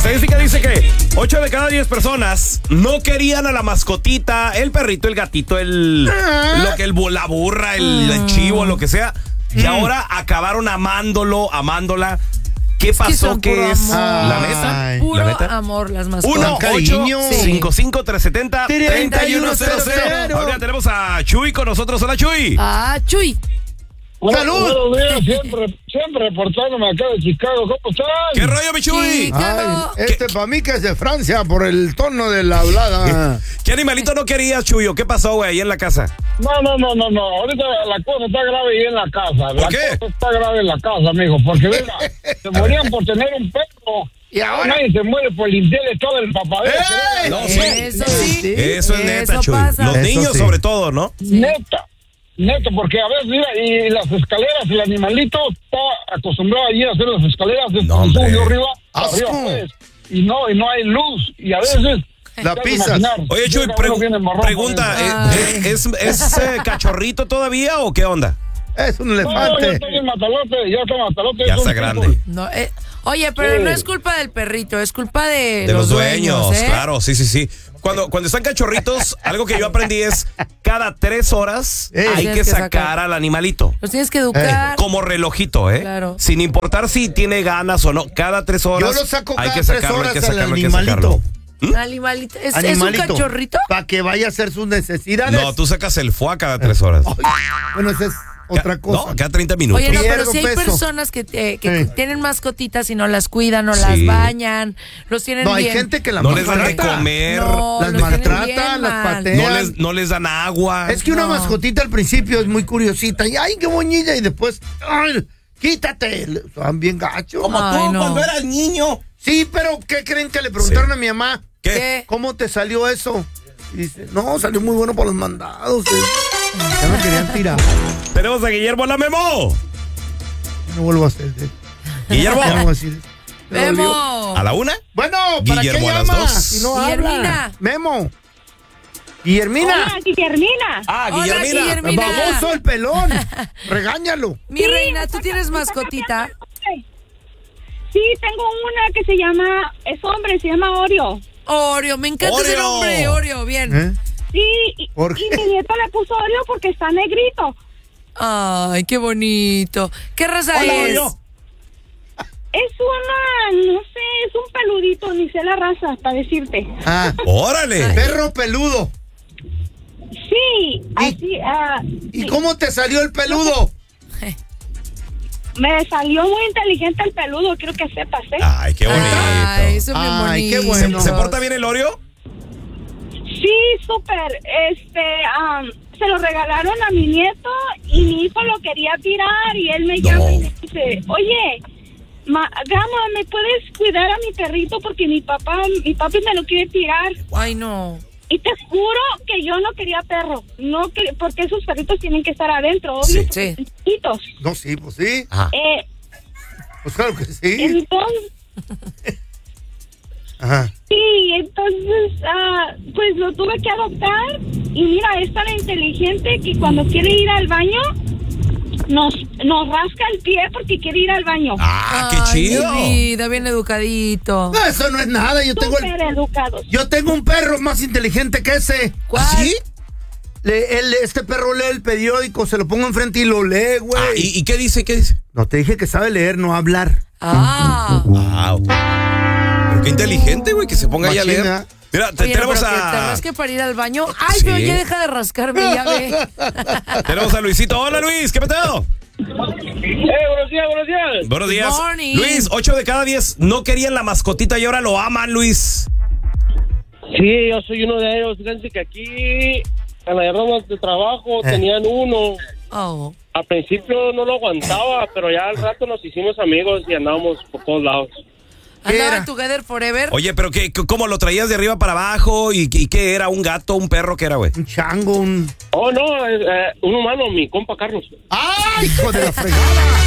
estadística dice que 8 de cada 10 personas no querían a la mascotita, el perrito, el gatito, la burra, el chivo, lo que sea. Y ahora acabaron amándola. ¿Qué pasó? ¿Qué es? La neta. Puro ¿La neta? amor, las mascotas. 1-855-370-3100. Ahora tenemos a Chuy con nosotros. Hola, Chuy. Chuy. ¡Salud! Buenos días, siempre reportándome acá de Chicago. ¿Cómo están? ¿Qué rollo, mi Chuy? Para mí que es de Francia por el tono de la hablada. ¿Qué animalito no querías, Chuyo? ¿Qué pasó, güey, ahí en la casa? No. Ahorita la cosa está grave ahí en la casa. ¿Por qué? La cosa está grave en la casa, amigo. Porque, mira, se morían por tener un perro. Y ahora nadie se muere por limpiarle todo el papadero. No, sí. Eso sí. Eso es neta, Eso Chuy. pasa. Los Eso niños, sí. sobre todo, ¿no? Neto, porque a veces, mira, y las escaleras, el animalito está acostumbrado allí a hacer las escaleras, No, hombre. subió arriba, Asco. pues, y no hay luz, y a veces La te pisas. vas a imaginar, Oye, Chuy, llega uno bien embarrado pregunta, por dentro. ¿es cachorrito todavía o qué onda? es un No, ya elefante. está bien matalote, Ya es un está grande. No, oye, pero Sí. no es culpa del perrito, es culpa de Los dueños, ¿eh? claro, sí. Cuando están cachorritos, algo que yo aprendí es cada 3 horas hay Tienes que que sacar sacar. al animalito. Los tienes que educar. Como relojito, ¿eh? Claro. Sin importar si tiene ganas o no, cada 3 horas Yo lo saco hay cada que 3 sacarlo, hay horas que al sacarlo, hay que animalito. sacarlo. Animalito. ¿Es un cachorrito? Para que vaya a hacer sus necesidades. No, tú sacas el foie cada 3 horas. Bueno, esa es otra cosa. No, cada 30 minutos. Oye, no, pero Pierdo si hay peso. personas que tienen mascotitas y no las cuidan, no Sí. las bañan, los tienen No, hay bien. gente que las No les dan de maltrata. comer, No, Las los tienen maltratan, bien las mal. patean. no les dan agua. Es que una No. mascotita al principio es muy curiosita. Y ay, qué bonita. Y después, ay, quítate. Son bien gachos. Ay, no. eras niño. Sí, pero ¿qué creen que le preguntaron a mi mamá? ¿Qué? ¿Cómo te salió eso? Y dice, no, salió muy bueno para los mandados. Ya me querían tirar. Tenemos a Guillermo la Memo. No vuelvo a hacer. Guillermo, Ya no voy a decir. Me dolió. Memo. ¿a la 1? Bueno, ¿para Guillermo qué a las llama? 2. Si no Guillermina. habla. Memo. Guillermina. Hola, Guillermina. Ah, Hola, Guillermina. Guillermina. Baboso el pelón. Regáñalo. Mi reina, ¿tú tienes mascotita? Sí, tengo una que se llama, es hombre, se llama Oreo. Oreo, me encanta ese Oreo. nombre, Oreo, bien. ¿Eh? Sí, y ¿Por qué? mi nieto le puso Oreo porque está negrito. Ay, qué bonito. ¿Qué raza Hola, es? Oreo. Es una, no sé, es un peludito, ni sé la raza, para decirte. Ah, Órale. perro peludo. Sí, así, ¿Y cómo te salió el peludo? me salió muy inteligente el peludo, quiero que sepas, ¿eh? Ay, qué bonito. Ay, son bien Ay, qué bonitos. bueno. ¿Se porta bien el Oreo? Sí, súper, se lo regalaron a mi nieto y mi hijo lo quería tirar y él me llama y me dice, oye, Gama, ¿me puedes cuidar a mi perrito? Porque mi papi me lo quiere tirar. Ay, no. Y te juro que yo no quería perro, no que, porque esos perritos tienen que estar adentro, obvio, Sí. chiquitos. No, sí, pues sí. Ajá. Pues claro que sí. Entonces, Ajá. sí, entonces, pues lo tuve que adoptar y mira, es tan inteligente que cuando quiere ir al baño, nos rasca el pie porque quiere ir al baño. Ah, qué Ay, chido. mi vida, bien educadito. No, eso no es nada. Súper educados. Yo tengo un perro más inteligente que ese. ¿Cuál? ¿Sí? Este perro lee el periódico, se lo pongo enfrente y lo lee, güey. Ah, ¿y qué dice? ¿Qué dice? No, te dije que sabe leer, no hablar. Ah. Wow. Pero qué inteligente, güey, que se ponga ahí a leer. Machina. Mira, Oye, no, tenemos pero que te a... rasque para ir al baño. Ay, Sí. pero ya deja de rascarme, ya ve. Tenemos a Luisito. Hola, Luis, ¿qué peteo? buenos días. Buenos días. Good morning. Luis, 8 de cada 10 no querían la mascotita y ahora lo aman, Luis. Sí, yo soy uno de ellos. Fíjense que aquí en la rama de trabajo tenían uno. Oh. Al principio no lo aguantaba, pero ya al rato nos hicimos amigos y andábamos por todos lados. ¿Andaban together forever? Oye, pero ¿cómo lo traías de arriba para abajo? ¿Y qué era? ¿Un gato, un perro? ¿Qué era, güey? Un chango, un... Oh, no, un humano, mi compa Carlos. ¡Ay, hijo de la fregada!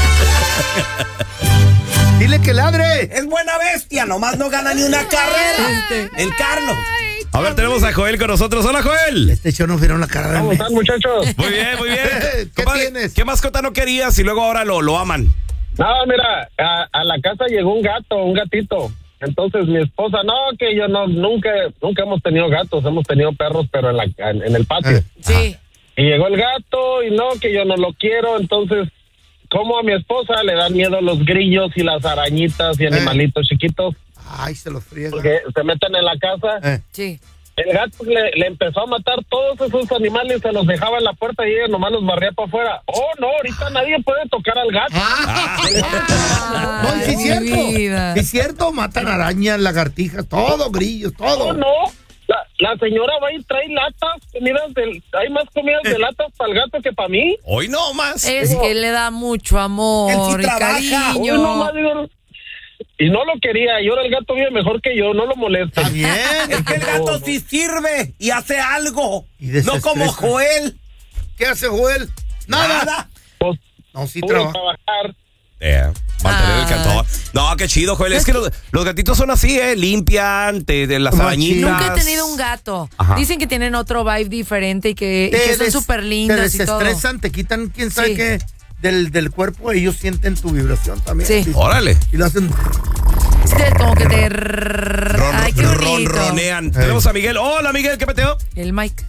Dile que ladre. Es buena bestia, nomás no gana ni una carrera. El Carlos. A ver, tenemos a Joel con nosotros. Hola, Joel. Este show nos vieron la cara de ¿Cómo mí. están, muchachos? Muy bien, muy bien. ¿Qué Compadre, tienes? ¿qué mascota no querías y luego ahora lo aman? No, mira, a la casa llegó un gatito. Entonces mi esposa, no, que yo no, nunca hemos tenido gatos, hemos tenido perros, pero en el patio. Sí. Y llegó el gato y no, que yo no lo quiero, entonces, como a mi esposa le dan miedo los grillos y las arañitas y animalitos chiquitos. Ay, se los friega. Porque se meten en la casa. Sí. El gato le empezó a matar todos esos animales, se los dejaba en la puerta y ella nomás los barría para afuera. Oh, no, ahorita nadie puede tocar al gato. No, y sí es mi cierto. vida. Sí es cierto, matan arañas, lagartijas, todo, grillos, todo. Oh, no. La señora va y trae latas, hay más comidas de latas para el gato que para mí. Hoy no más. Es que le da mucho amor Él sí y trabaja. cariño. Hoy nomás digo, y no lo quería, y ahora el gato vive mejor que yo, no lo molesta. Está bien. Es que el gato sí sirve y hace algo. Y No desestresa. como Joel. ¿Qué hace Joel? Nada. Pues, No, sí puro trabaja. trabajar. Mantener el cantón. No, qué chido, Joel. Es que los gatitos son así, limpian, de las Machín. arañitas. Nunca he tenido un gato. Ajá. Dicen que tienen otro vibe diferente y que son súper lindos Te y todo. desestresan, te quitan, quién sabe Sí. qué, del cuerpo, ellos sienten tu vibración también. Sí. Órale. Y lo hacen. Como que te... Ay, qué bonito. Ronronean. Tenemos a Miguel. Hola, Miguel, ¿qué peteo? El Mike.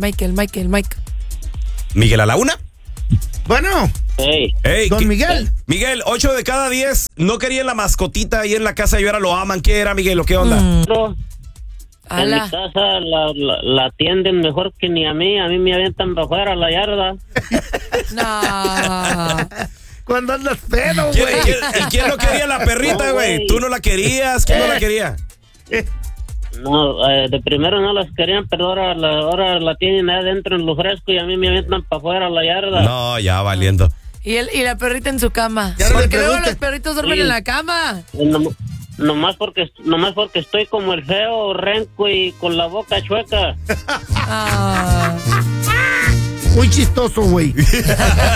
Miguel a la una. Bueno, Hey, Ey, don Miguel. Miguel, 8 de cada 10 no querían la mascotita ahí en la casa y ahora lo aman. ¿Qué era, Miguel? ¿O qué onda? en mi Ala. casa la atienden mejor que ni a mí me avientan para afuera a la yarda. No. Cuando andas pedo, ¿Quién- güey. quién- ¿Y quién no quería la perrita, No, güey? güey. ¿Tú no la querías? ¿Quién no la quería? No, de primero no las querían, pero ahora la tienen adentro en lo fresco y a mí me avientan para afuera a la yarda. No, ya valiendo. Y la perrita en su cama. Ya no le Porque luego pregunte. los perritos duermen Sí. en la cama. Nomás porque estoy como el feo renco y con la boca chueca. Ah. Muy chistoso, güey.